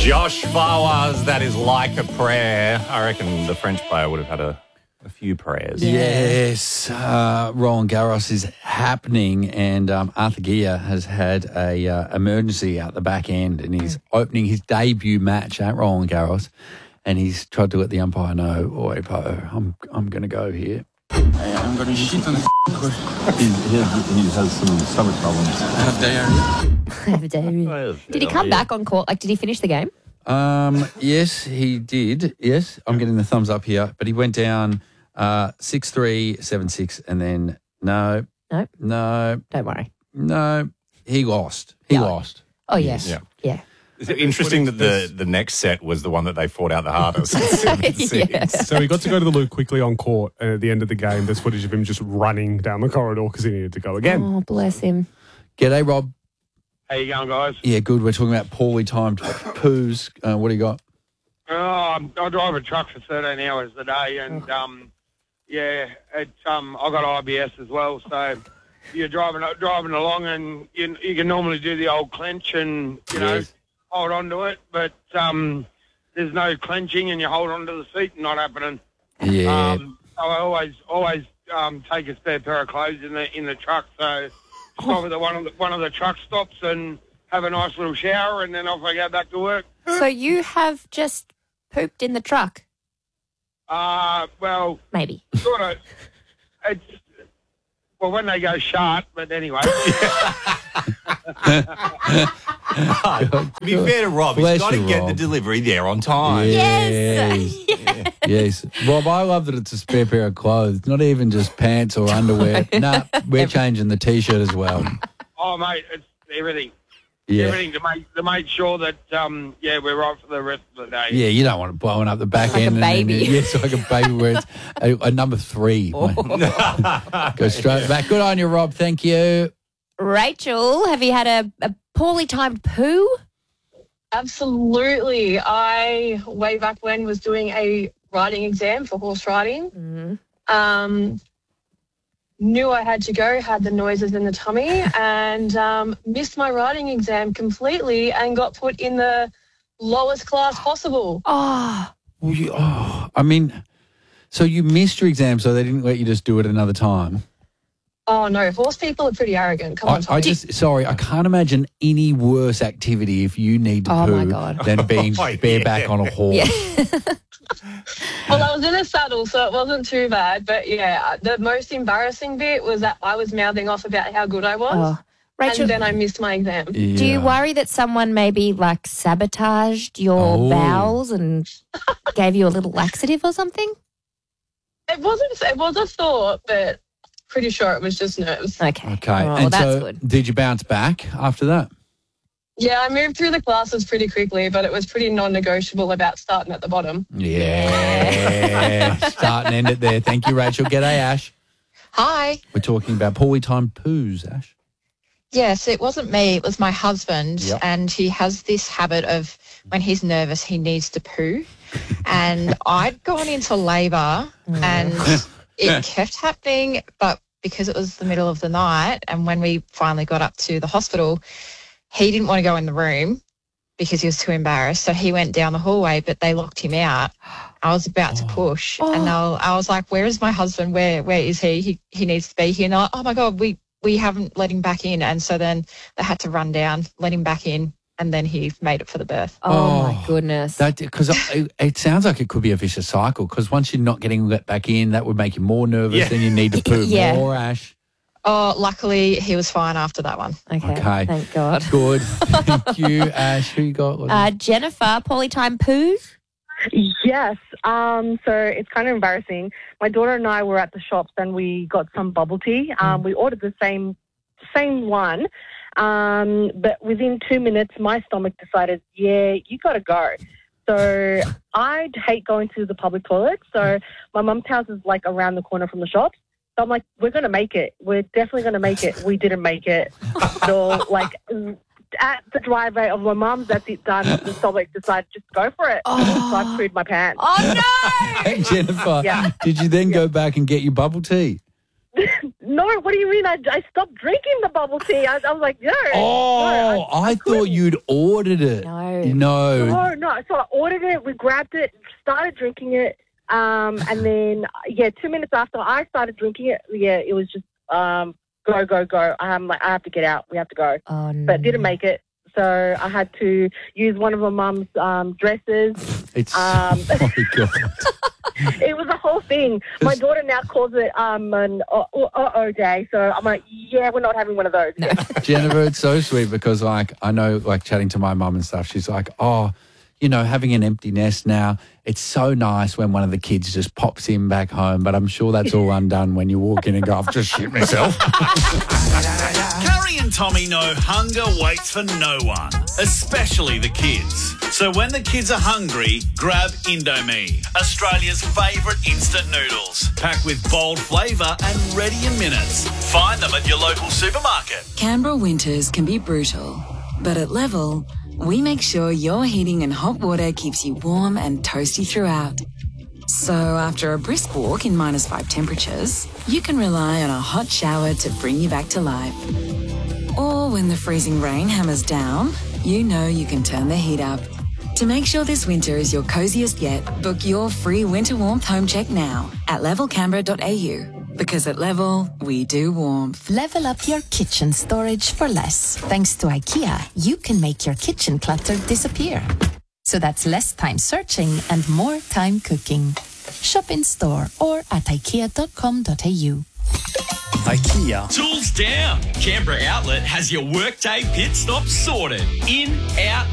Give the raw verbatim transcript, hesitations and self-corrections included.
Josh Fawaz, that is like a prayer. I reckon the French player would have had a, a few prayers. Yes, uh, Roland Garros is happening, and um, Arthur Gia has had a uh, emergency out the back end, and he's opening his debut match at Roland Garros, and he's tried to let the umpire know, "Oi, Po, I'm I'm going to go here." Hey, I'm going to shit on the court. He, he, he has some stomach problems. I have diarrhea. Have diarrhea. Did he come back on court? Like, did he finish the game? Um, yes, he did. Yes, I'm getting the thumbs up here, but he went down uh, six three, seven six, and then no, No. no, Don't worry. no, he lost. He Yeah. lost. Oh, yes. Yeah. Yeah. It's interesting that the, the next set was the one that they fought out the hardest. seven six. Yeah. So he got to go to the loo quickly on court, and at the end of the game, there's footage of him just running down the corridor because he needed to go again. Oh, bless him. G'day, Rob. How you going, guys? Yeah, good. We're talking about poorly timed poos. Uh, what do you got? Oh, I'm- I drive a truck for thirteen hours a day, and um, yeah, it's um, I got I B S as well. So you're driving driving along, and you you can normally do the old clench and you know Yes. hold on to it, but um, there's no clenching, and you hold on to the seat, not happening. Yeah. Um, so I always always um, take a spare pair of clothes in the in the truck. So stop at the one of the one of the truck stops and have a nice little shower, and then off I go back to work. So you have just pooped in the truck? Uh, well, Maybe. sort of. It's well when they go sharp, but anyway. To be fair to Rob, Bless he's got to you, get Rob. the delivery there on time. Yes. Yes. Yes. Rob, I love that it's a spare pair of clothes, not even just pants or underwear. Nah, we're changing the T-shirt as well. Oh, mate, it's everything. Yeah. Everything to make to make sure that um, yeah, we're right for the rest of the day. Yeah, you don't want it blowing up the back Like a end. and then- baby. yes, like a baby where it's a, a number three. Go straight back. Good on you, Rob. Thank you. Rachel, have you had a, a poorly timed poo? Absolutely. I, way back when, was doing a riding exam for horse riding. Mm-hmm. Um, knew I had to go, had the noises in the tummy, and um, missed my riding exam completely and got put in the lowest class possible. Oh, Well, you, oh, I mean, so you missed your exam, so they didn't let you just do it another time. Oh, no. Horse people are pretty arrogant. Come on, I, I Tommy. just, sorry, I can't imagine any worse activity if you need to Oh, poo my God. than being Oh, bareback yeah. on a horse. yeah. Well, I was in a saddle, so it wasn't too bad. But, yeah, the most embarrassing bit was that I was mouthing off about how good I was, Oh. Rachel, and then I missed my exam. do you Yeah. worry that someone maybe like sabotaged your Oh. bowels and gave you a little laxative or something? It wasn't. It was a thought, but pretty sure it was just nerves. Okay. Okay. All right, well, and that's so good. did you bounce back after that? Yeah, I moved through the classes pretty quickly, but it was pretty non-negotiable about starting at the bottom. Yeah. Start and end it there. Thank you, Rachel. G'day, Ash. Hi. We're talking about poorly timed poos, Ash. Yes, it wasn't me. It was my husband. Yep. And he has this habit of when he's nervous, he needs to poo. And I'd gone into labour and it kept happening. But because it was the middle of the night and when we finally got up to the hospital, he didn't want to go in the room because he was too embarrassed. So he went down the hallway, but they locked him out. I was about to push Oh. and I, I was like, where is my husband? Where Where is he? He, he needs to be here. And they're like, oh, my God, we, we haven't let him back in. And so then they had to run down, let him back in, and then he made it for the birth. Oh, Oh, my goodness. That because it, it sounds like it could be a vicious cycle. Because once you're not getting let back in, that would make you more nervous. Yeah. Then you need to poo Yeah. more, Ash. Oh, luckily he was fine after that one. okay. Okay. Thank God. Good. Thank you, Ash. Who you got? Uh, Jennifer, poorly timed poos? Yes. Um, so it's kind of embarrassing. My daughter and I were at the shops and we got some bubble tea. Um, we ordered the same same one, um, but within two minutes, my stomach decided, yeah, you got to go. So I hate going to the public toilet. So my mum's house is like around the corner from the shops. So I'm like, we're going to make it. We're definitely going to make it. We didn't make it at all. Like at the driveway of my mum's, that's it done. The stomach decided just go for it. Oh. So I pooed my pants. Oh, no. Hey, Jennifer, Yeah. did you then go back and get your bubble tea? No, No, what do you mean? I, I stopped drinking the bubble tea. I, I was like, no. Oh, no, I, I, thought you'd ordered it. No. No. No, no. So I ordered it. We grabbed it, started drinking it. Um, and then, yeah, two minutes after I started drinking it, yeah, it was just um, go, go, go. I'm like, I have to get out. We have to go. Oh, no. But didn't make it. So I had to use one of my mum's um, dresses. It's Um, oh my God. It was a whole thing. My daughter now calls it um, an uh, uh-oh day. So I'm like, yeah, we're not having one of those. No. Jennifer, it's so sweet because, like, I know, like, chatting to my mum and stuff, she's like, oh, you know, having an empty nest now, it's so nice when one of the kids just pops in back home, but I'm sure that's all undone when you walk in and go, I've just shit myself. Carrie and Tommy know hunger waits for no one, especially the kids. So when the kids are hungry, grab Indomie, Australia's favourite instant noodles, packed with bold flavour and ready in minutes. Find them at your local supermarket. Canberra winters can be brutal, but at Level, we make sure your heating and hot water keeps you warm and toasty throughout. So after a brisk walk in minus five temperatures, you can rely on a hot shower to bring you back to life. Or when the freezing rain hammers down, you know you can turn the heat up. To make sure this winter is your coziest yet, book your free winter warmth home check now at level canberra dot a u. Because at Level, we do warmth. Level up your kitchen storage for less. Thanks to IKEA, you can make your kitchen clutter disappear. So that's less time searching and more time cooking. Shop in store or at ikea dot com dot a u. IKEA. Tools down. Canberra Outlet has your workday pit stop sorted. In, out,